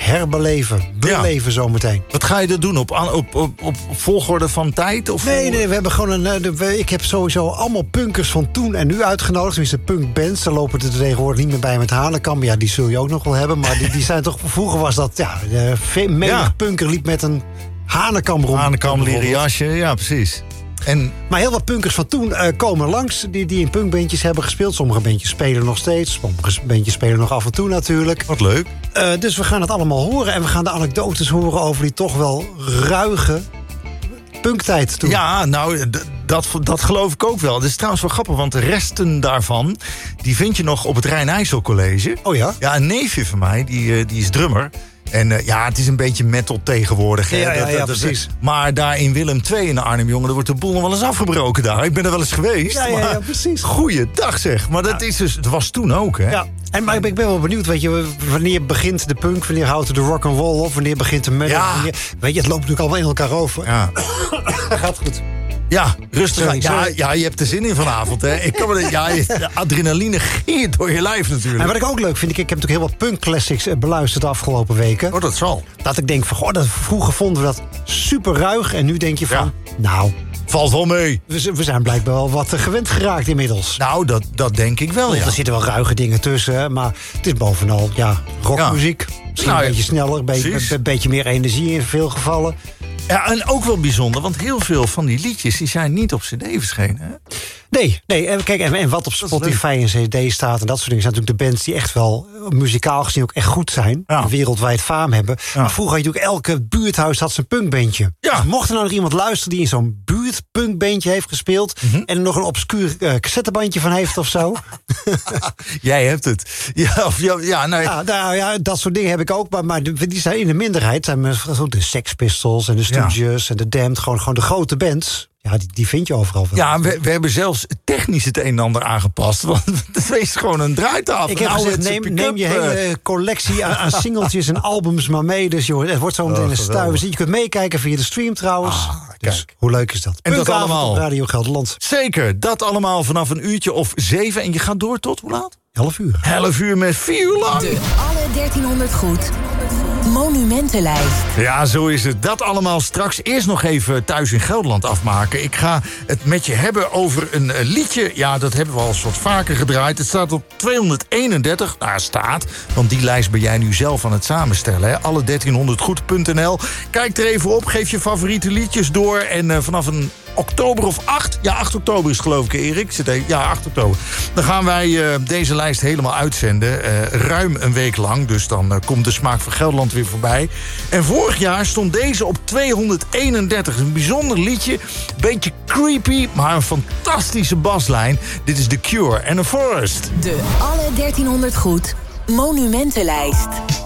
beleven zometeen. Wat ga je er doen? Op volgorde van tijd? Of Nee, we hebben gewoon ik heb sowieso allemaal punkers van toen en nu uitgenodigd. Tenminste, punkbands. Daar lopen er tegenwoordig niet meer bij met Hanekamp. Ja, die zul je ook nog wel hebben. Maar die zijn toch... Vroeger was dat... menig punker liep met een Hanekamp rond. Hanekamp, leren jasje, ja, precies. Maar heel wat punkers van toen komen langs... die in punkbandjes hebben gespeeld. Sommige bandjes spelen nog steeds. Sommige bandjes spelen nog af en toe natuurlijk. Wat leuk. Dus we gaan het allemaal horen. En we gaan de anekdotes horen over die toch wel ruige punktijd toen. Ja, nou, dat geloof ik ook wel. Dat is trouwens wel grappig, want de resten daarvan... die vind je nog op het Rijn-IJssel College. Oh ja? Ja, een neefje van mij, die is drummer... En het is een beetje metal tegenwoordig. Hè? Ja, precies. Maar daar in Willem II in Arnhem, jongen... daar wordt de boel nog wel eens afgebroken daar. Ik ben er wel eens geweest. Ja, precies. Goeiedag zeg. Maar dat is dus, het was toen ook, hè? Ja. Maar ik ben wel benieuwd, weet je... wanneer begint de punk, wanneer houdt de rock'n'roll op... wanneer begint de metal... Ja. Weet je, het loopt natuurlijk allemaal in elkaar over. Ja. Gaat goed. Ja, rustig. Ja, je hebt er zin in vanavond, hè? De adrenaline geert door je lijf natuurlijk. En wat ik ook leuk vind, ik heb natuurlijk heel wat punk-classics beluisterd de afgelopen weken. Oh, dat zal. Dat ik denk van, vroeger vonden we dat super ruig. En nu denk je van, valt wel mee. We zijn blijkbaar wel wat gewend geraakt inmiddels. Nou, dat denk ik wel, ja. Er zitten wel ruige dingen tussen, maar het is bovenal, rockmuziek. Misschien een beetje sneller, een beetje meer energie in veel gevallen. Ja, en ook wel bijzonder, want heel veel van die liedjes... die zijn niet op cd verschenen, hè? Nee. En kijk, en wat op Spotify en cd staat... en dat soort dingen zijn natuurlijk de bands die echt wel... muzikaal gezien ook echt goed zijn. En wereldwijd faam hebben. Ja. Maar vroeger had je natuurlijk... elke buurthuis had zijn punkbandje. Ja. Dus mocht er nou nog iemand luisteren... die in zo'n buurtpunkbandje heeft gespeeld... en er nog een obscuur cassettebandje van heeft of zo... Jij hebt het. Dat soort dingen heb ik ook. Maar die zijn in de minderheid. Zijn de Sex Pistols en de Stooges en de Damned. Gewoon de grote bands. Ja, die vind je overal wel. Ja, we hebben zelfs technisch het een en ander aangepast. Want het is gewoon een draaitafel. Ik heb gezegd, neem je hele collectie aan singeltjes en albums maar mee. Dus joh, het wordt zo meteen een stuiver. Je kunt meekijken via de stream trouwens. Dus, hoe leuk is dat? En dat allemaal op Radio Gelderland. Zeker, dat allemaal vanaf 7:00. En je gaat door tot hoe laat? 11:00. 11:00 met 4 uur lang. De alle 1300 goed. Monumentenlijst. Ja, zo is het. Dat allemaal straks. Eerst nog even thuis in Gelderland afmaken. Ik ga het met je hebben over een liedje. Ja, dat hebben we al eens wat vaker gedraaid. Het staat op 231. Nou, staat. Want die lijst ben jij nu zelf aan het samenstellen. Hè? Alle 1300goed.nl. Kijk er even op. Geef je favoriete liedjes door. En vanaf een oktober of 8. Ja, 8 oktober is het geloof ik, Erik. 8 oktober. Dan gaan wij deze lijst helemaal uitzenden. Ruim een week lang. Dus dan komt de smaak van Gelderland weer voorbij. En vorig jaar stond deze op 231. Een bijzonder liedje. Beetje creepy, maar een fantastische baslijn. Dit is The Cure en A Forest. De alle 1300 goed Monumentenlijst.